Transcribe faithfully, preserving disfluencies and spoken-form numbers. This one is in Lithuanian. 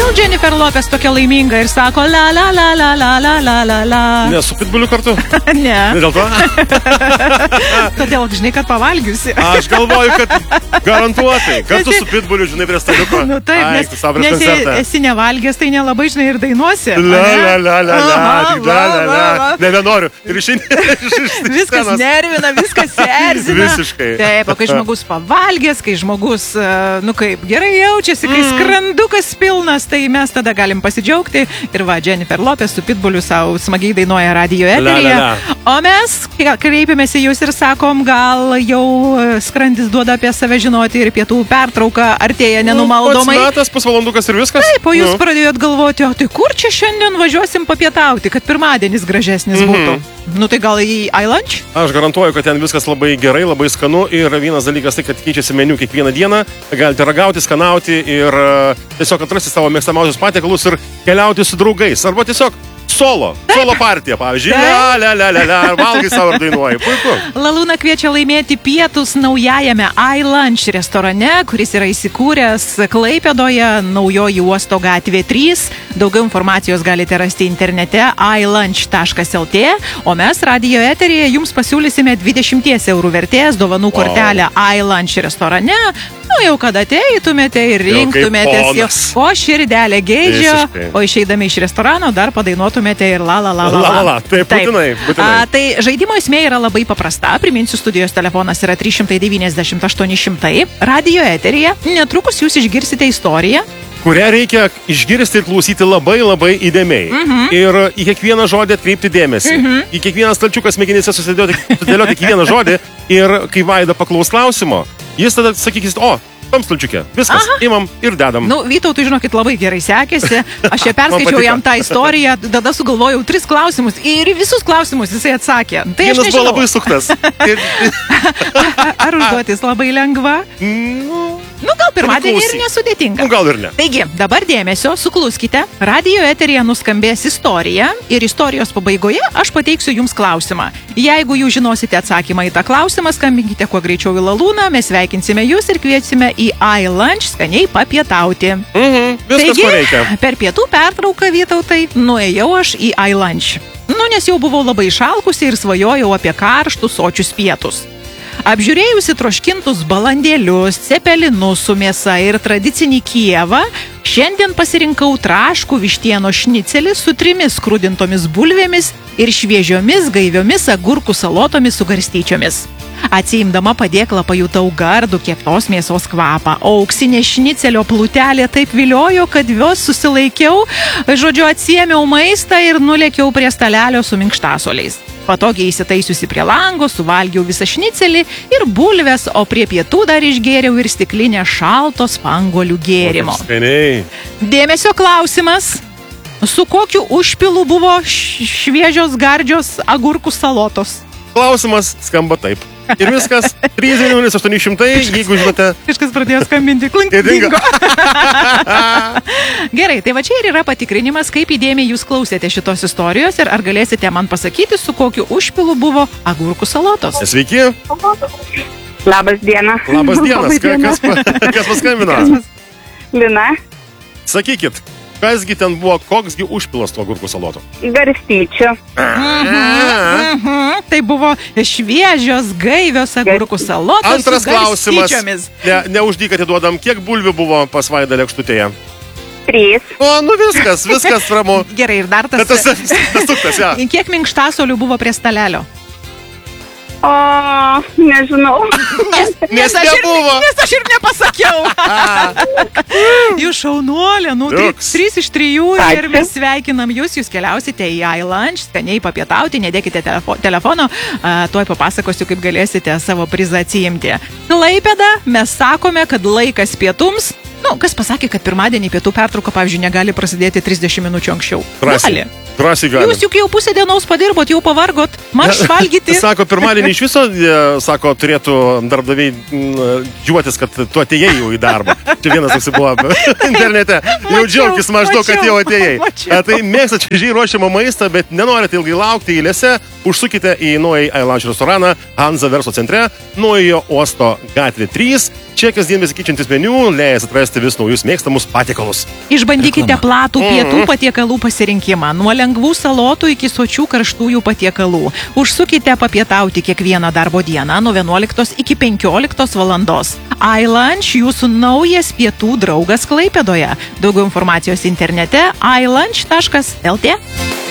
kodėl Jennifer Lopez tokia laiminga ir sako la la la la la la la la la? Ne, su pitbuliu kartu? Ne. Ne dėl to? Todėl, žinai, kad pavalgysi. Aš galvoju, kad garantuotai. Kartu su pitbuliu, žinai, prie staliuko. Nu taip, Ai, nes, nes nes esi nevalgęs, tai nelabai, žinai, ir dainuosi. La la la la la, tik la la la. Ne, nenoriu. Ir išeini. Viskas nervina, viskas erzina. Visiškai. Taip, o kai žmogus pavalgęs, kai žmogus, nu kaip, gerai jaučiasi, kai skrandukas pilnas, tai mes tada galim pasidžiaugti. Ir va, Jennifer Lopez su pitbuliu savo smagiai dainuoja radio eteryje. La, la, la. O mes kreipiamės į jūs ir sakom, gal jau skrandis duoda apie save žinoti ir pietų pertrauka artėja nenumaldomai. Pats metas, pusvalandukas ir viskas. Taip, o jūs nu. pradėjot galvoti, o tai kur čia šiandien važiuosim papietauti, kad pirmadienis gražesnis būtų. Mm-hmm. Nu tai gal į iLunch? Aš garantuoju, kad ten viskas labai gerai, labai skanu ir vienas dalykas tai, kad keičiasi meniu kiekvieną dieną, galite ragauti, skanauti ir uh, tiesiog atrasti savo mėgstamiausius patiekalus ir keliauti su draugais, arba tiesiog solo, solo partija, pavyzdžiui, la, la, la, la, la, valgai savo ir dainuoji, puiku. Lalūna kviečia laimėti pietus naujajame iLunch restorane, kuris yra įsikūręs Klaipėdoje, Naujoji Uosto gatvė trys. Daugiau informacijos galite rasti internete i lunch taškas el tė, o mes radio eteryje jums pasiūlysime dvidešimt eurų vertės dovanų kortelę wow. iLunch restorane. Nu, jau kad ateitumėte ir rinktumėtės jau po širdelę geidžio, o išeidami iš restorano dar padainuotumėte ir la la la la. La la la, taip, būtinai, būtinai. A, tai žaidimo esmė yra labai paprasta. Priminsiu, studijos telefonas yra trys devyniasdešimt aštuoni šimtai. Radio eteryje netrukus jūs išgirsite istoriją, kurią reikia išgirsti ir klausyti labai labai įdėmiai. Mm-hmm. Ir į kiekvieną žodį atkreipti dėmesį. Mm-hmm. Į kiekvieną stalčiuką smegenyse susidėlioti kiekvieną žodį. Ir kai Vaida paklaus klausimo, jis tada sakykis, o, tam stalčiukė, viskas, aha. Imam ir dedam. Nu, Vytautui, žinokit, labai gerai sekėsi. Aš čia perskaičiau jam tą istoriją, tada sugalvojau tris klausimus ir visus klausimus jisai atsakė. Tai vienas buvo labai suktas. Ar užduotis labai lengva? Nu, nu gal pirmadienį ir nesudėtinga. Nu, gal ir ne. Taigi, dabar dėmesio, sukluskite. Radio eteryje nuskambės istorija ir istorijos pabaigoje aš pateiksiu jums klausimą. Jeigu jūs žinosite atsakymą į tą klausimą, skambinkite kuo greičiau į Lalūną, mes sveikinsime jūs ir kviečiame į iLunch skaniai papietauti. Mhm, viskas Taigi, ko reikia. Per pietų pertrauką, Vytautai, nuėjau aš į iLunch. Nu, nes jau buvau labai išalkusi ir svajojau apie karštus sočius pietus. Apžiūrėjusi troškintus balandėlius, cepelinus su mėsa ir tradicinį Kijevą, šiandien pasirinkau traškų vištieno šnicelį su trimis skrudintomis bulvėmis ir šviežiomis gaiviomis agurkų salotomis su garstyčiomis. Atsiimdama padėklą pajutau gardų keptos mėsos kvapą, o auksinė šnicelio plutelė taip viliojo, kad vos susilaikiau, žodžiu, atsiėmiau maistą ir nulėkiau prie stalelio su minkštasoliais. Patogiai įsitaisiusi prie lango, suvalgiau visą šnicelį ir bulves, o prie pietų dar išgėriau ir stiklinę šalto spanguolių gėrimo. Dėmesio klausimas. Su kokiu užpilu buvo šviežios gardžios agurkų salotos? Klausimas skamba taip. Ir viskas, trys aštuoni šimtai, jeigu žinote. Kažkas pradėjo skambinti, klink, dingo. Gerai, tai va čia ir yra patikrinimas, kaip įdėmiai jūs klausėte šitos istorijos ir ar galėsite man pasakyti, su kokiu užpilu buvo agurkų salotos. Sveiki. Labas diena. Labas dienas, kas, kas paskambino? Lina. Sakykit. Kasgi ten buvo, koksgi užpilas to agurkų saloto? Garstyčių. Mhm, mhm. Tai buvo šviežios, gaivios agurkų salotos. Antras klausimas. Ne, neuždyk atiduodam, kiek bulvių buvo pas Vaidą lėkštutėje? Trys. O, nu viskas, viskas ramu. Gerai, ir dar tas... Tas, tas, tas tuktas, ja. Kiek minkštasolių buvo prie stalelio? O, nežinau. Nes, nes, aš ir, nes aš ir nepasakiau. Jūs šaunuolė, nu, trys iš trijų ir mes sveikinam jūs, jūs keliausite į iLunch, skaniai papietauti, nedėkite telefo, telefono, uh, tuoj papasakosiu, kaip galėsite savo prizą atsiimti. Klaipėda, mes sakome, kad laikas pietums, nu, kas pasakė, kad pirmadienį pietų pertrauka, pavyzdžiui, negali prasidėti trisdešimt minučių anksčiau. Drąsiai. Drąsiai gali. Jūs juk jau pusę dienos padirbot, jau pavargot, marš valgyti. Sako, pirmadienį iš viso, sako, turėtų darbdaviai džiuotis, kad tu atėjai jau į darbą. Čia vienas toks buvo internete. Jau džiaugtis maždaug, kad jau atėjai. A, tai mėgstat čežiai ruošiamą maistą, bet nenorite ilgai laukti eilėse, užsukite į naują iLunch restoraną Hansa verslo centre, naujojo uosto gatvė trys. Čia kasdien besikeičiantis meniu leis atrasti vis naujus mėgstamus patiekalus. Išbandykite Reklama. platų pietų Mhm. patiekalų pasirinkimą, nuo lengvų salotų iki sočių karštųjų patiekalų. Užsukite papietauti kiekvieną darbo dieną nuo vienuoliktos iki penkioliktos valandos. iLunch – jūsų naujas pietų draugas Klaipėdoje. Daugiau informacijos internete i lunch taškas l t.